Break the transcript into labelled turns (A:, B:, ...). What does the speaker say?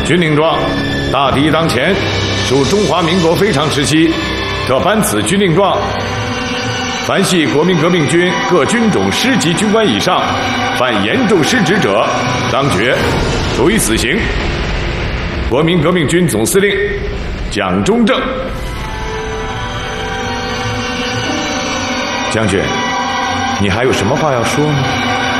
A: 军令状：大敌当前，属中华民国非常时期，特颁此军令状。凡系国民革命军各军种师级军官以上，犯严重失职者，当决，处以死刑。国民革命军总司令蒋中正。将军，你还有什么话要说吗？